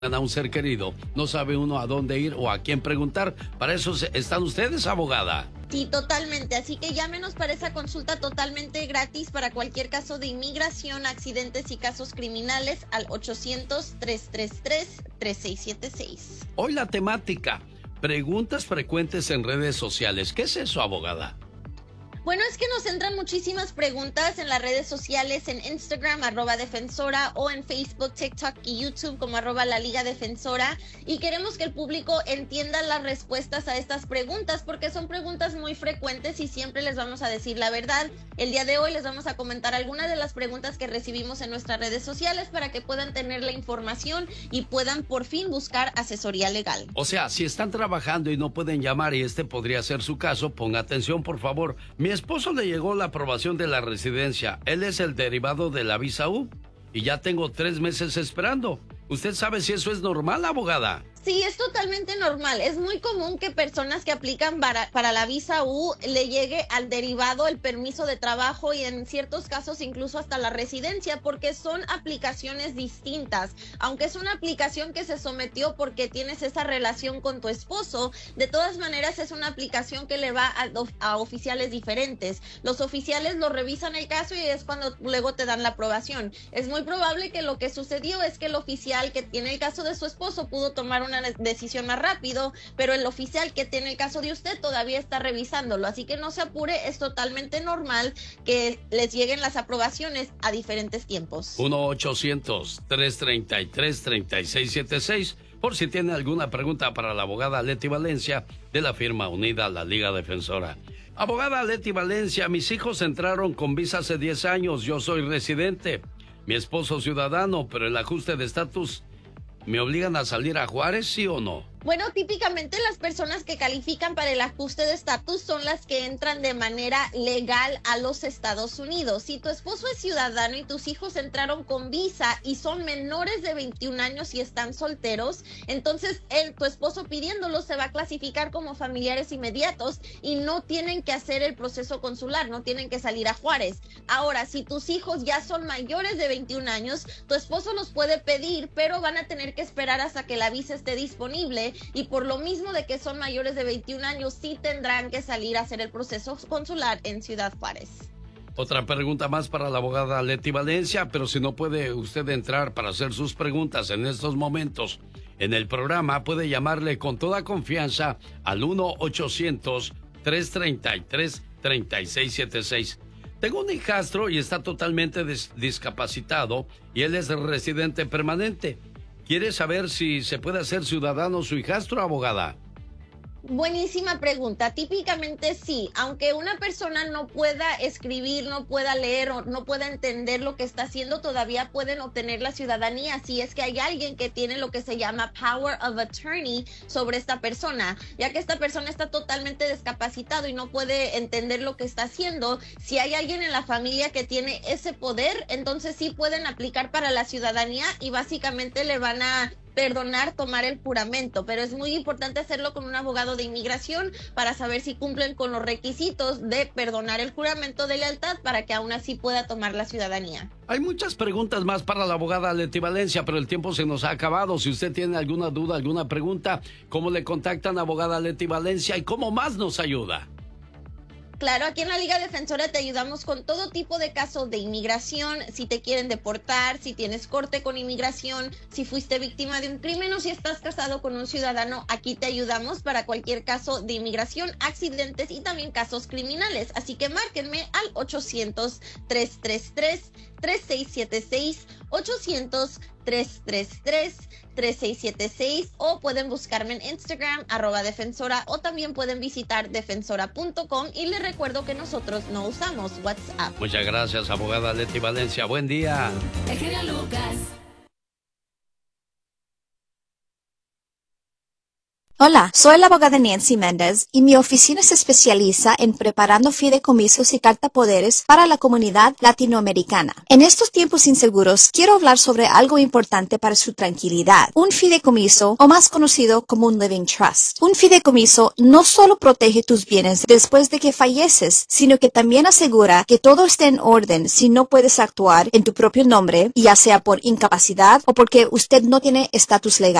a un ser querido, no sabe uno a dónde ir o a quién preguntar. Para eso están ustedes, abogada. Sí, totalmente. Así que llámenos para esa consulta totalmente gratis para cualquier caso de inmigración, accidentes y casos criminales al 800-333-3676. Hoy la temática, preguntas frecuentes en redes sociales. ¿Qué es eso, abogada? Bueno, es que nos entran muchísimas preguntas en las redes sociales, en Instagram, @defensora, o en Facebook, TikTok y YouTube como @la Liga Defensora. Y queremos que el público entienda las respuestas a estas preguntas, porque son preguntas muy frecuentes y siempre les vamos a decir la verdad. El día de hoy les vamos a comentar algunas de las preguntas que recibimos en nuestras redes sociales para que puedan tener la información y puedan por fin buscar asesoría legal. O sea, si están trabajando y no pueden llamar y este podría ser su caso, ponga atención, por favor. Mi esposo le llegó la aprobación de la residencia. Él es el derivado de la visa U y ya tengo 3 meses esperando. ¿Usted sabe si eso es normal, abogada? Sí, es totalmente normal. Es muy común que personas que aplican para la visa U le llegue al derivado el permiso de trabajo y en ciertos casos incluso hasta la residencia, porque son aplicaciones distintas. Aunque es una aplicación que se sometió porque tienes esa relación con tu esposo, de todas maneras es una aplicación que le va a oficiales diferentes. Los oficiales lo revisan el caso y es cuando luego te dan la aprobación. Es muy probable que lo que sucedió es que el oficial que tiene el caso de su esposo pudo tomar una decisión más rápido, pero el oficial que tiene el caso de usted todavía está revisándolo, así que no se apure, es totalmente normal que les lleguen las aprobaciones a diferentes tiempos. 1-800-333-3676 por si tiene alguna pregunta para la abogada Leti Valencia de la firma unida La Liga Defensora. Abogada Leti Valencia, mis hijos entraron con visa hace 10 años, yo soy residente, mi esposo ciudadano, pero el ajuste de estatus, ¿me obligan a salir a Juárez, sí o no? Bueno, típicamente las personas que califican para el ajuste de estatus son las que entran de manera legal a los Estados Unidos. Si tu esposo es ciudadano y tus hijos entraron con visa y son menores de 21 años y están solteros, entonces tu esposo pidiéndolo se va a clasificar como familiares inmediatos y no tienen que hacer el proceso consular, no tienen que salir a Juárez. Ahora, si tus hijos ya son mayores de 21 años, tu esposo los puede pedir, pero van a tener que esperar hasta que la visa esté disponible. Y por lo mismo de que son mayores de 21 años, sí tendrán que salir a hacer el proceso consular en Ciudad Juárez. Otra pregunta más para la abogada Leti Valencia, pero si no puede usted entrar para hacer sus preguntas en estos momentos en el programa, puede llamarle con toda confianza al 1-800-333-3676. Tengo un hijastro y está totalmente discapacitado y él es residente permanente. ¿Quiere saber si se puede hacer ciudadano su hijastro, abogada? Buenísima pregunta. Típicamente sí, aunque una persona no pueda escribir, no pueda leer o no pueda entender lo que está haciendo, todavía pueden obtener la ciudadanía si es que hay alguien que tiene lo que se llama power of attorney sobre esta persona, ya que esta persona está totalmente discapacitado y no puede entender lo que está haciendo. Si hay alguien en la familia que tiene ese poder, entonces sí pueden aplicar para la ciudadanía y básicamente le van a perdonar tomar el juramento, pero es muy importante hacerlo con un abogado de inmigración para saber si cumplen con los requisitos de perdonar el juramento de lealtad para que aún así pueda tomar la ciudadanía. Hay muchas preguntas más para la abogada Leti Valencia, pero el tiempo se nos ha acabado. Si usted tiene alguna duda, alguna pregunta, ¿cómo le contactan, abogada Leti Valencia, y cómo más nos ayuda? Claro, aquí en la Liga Defensora te ayudamos con todo tipo de casos de inmigración, si te quieren deportar, si tienes corte con inmigración, si fuiste víctima de un crimen o si estás casado con un ciudadano, aquí te ayudamos para cualquier caso de inmigración, accidentes y también casos criminales. Así que márquenme al 800-333-3676, 800-333-3676 o pueden buscarme en Instagram @defensora o también pueden visitar defensora.com y les recuerdo que nosotros no usamos WhatsApp. Muchas gracias, abogada Leti Valencia. Buen día. El genio Lucas. Hola, soy la abogada Nancy Méndez y mi oficina se especializa en preparando fideicomisos y cartapoderes para la comunidad latinoamericana. En estos tiempos inseguros, quiero hablar sobre algo importante para su tranquilidad. Un fideicomiso, o más conocido como un living trust. Un fideicomiso no solo protege tus bienes después de que falleces, sino que también asegura que todo esté en orden si no puedes actuar en tu propio nombre, ya sea por incapacidad o porque usted no tiene estatus legal.